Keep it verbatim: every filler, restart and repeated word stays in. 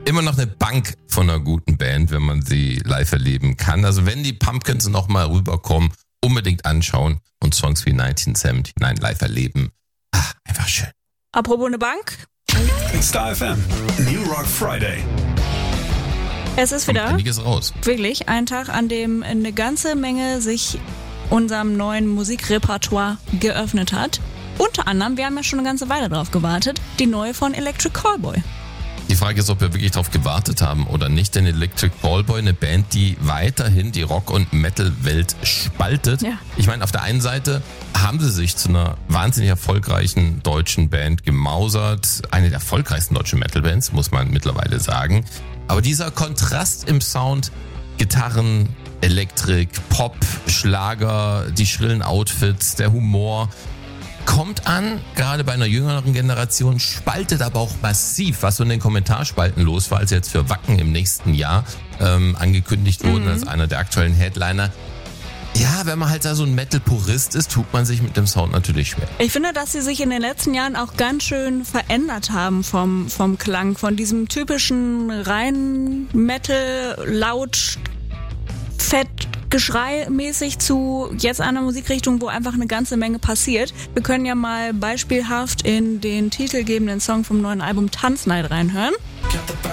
immer noch eine Bank von einer guten Band, wenn man sie live erleben kann. Also wenn die Pumpkins noch mal rüberkommen, unbedingt anschauen und Songs wie neunzehnhundertneunundsiebzig live erleben. Ah, einfach schön. Apropos eine Bank. Star F M, New Rock Friday. Es ist wieder Kommt einiges raus. wirklich ein Tag, an dem eine ganze Menge sich unserem neuen Musikrepertoire geöffnet hat. Unter anderem, wir haben ja schon eine ganze Weile drauf gewartet, die neue von Electric Callboy. Die Frage ist, ob wir wirklich darauf gewartet haben oder nicht, denn Electric Callboy, eine Band, die weiterhin die Rock- und Metal-Welt spaltet. Ja. Ich meine, auf der einen Seite haben sie sich zu einer wahnsinnig erfolgreichen deutschen Band gemausert. Eine der erfolgreichsten deutschen Metal-Bands, muss man mittlerweile sagen. Aber dieser Kontrast im Sound, Gitarren, Elektrik, Pop, Schlager, die schrillen Outfits, der Humor, kommt an, gerade bei einer jüngeren Generation, spaltet aber auch massiv, was so in den Kommentarspalten los war, als jetzt für Wacken im nächsten Jahr ähm, angekündigt wurden, Mhm. als einer der aktuellen Headliner. Ja, wenn man halt da so ein Metal-Purist ist, tut man sich mit dem Sound natürlich schwer. Ich finde, dass sie sich in den letzten Jahren auch ganz schön verändert haben vom, vom Klang, von diesem typischen rein Metal, laut, fett, Geschrei-mäßig zu jetzt einer Musikrichtung, wo einfach eine ganze Menge passiert. Wir können ja mal beispielhaft in den titelgebenden Song vom neuen Album Tanznight reinhören. Got the